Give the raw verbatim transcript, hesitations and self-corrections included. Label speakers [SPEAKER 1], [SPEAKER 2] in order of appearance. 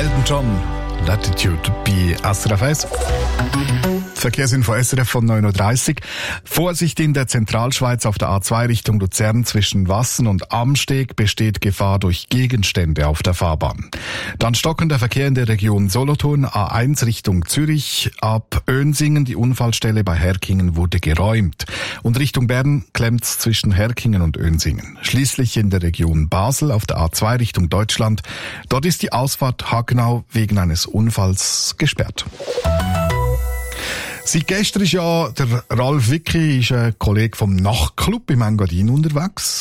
[SPEAKER 1] Elton John, Latitude bei S R F eins. Verkehrsinfo S R F von neun Uhr dreißig. Vorsicht in der Zentralschweiz auf der A zwei Richtung Luzern zwischen Wassen und Amsteg besteht Gefahr durch Gegenstände auf der Fahrbahn. Dann stockender Verkehr in der Region Solothurn, A eins Richtung Zürich, ab Önsingen. Die Unfallstelle bei Herkingen wurde geräumt. Und Richtung Bern klemmt's zwischen Herkingen und Önsingen. Schließlich in der Region Basel auf der A zwei Richtung Deutschland. Dort ist die Ausfahrt Hagenau wegen eines Unfalls gesperrt. Seit gestern ist ja der Ralf Wicki, ist ein Kollege vom Nachtclub im Engadin unterwegs.